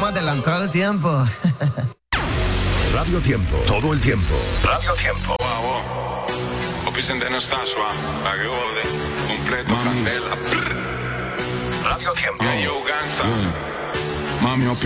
Vamos a adelantar el tiempo. Radio Tiempo, todo el tiempo. Radio Tiempo. Vicente no está suave, pa' que jode, completo, candela. Radio Tiempo. Yo, Gansa. Mami,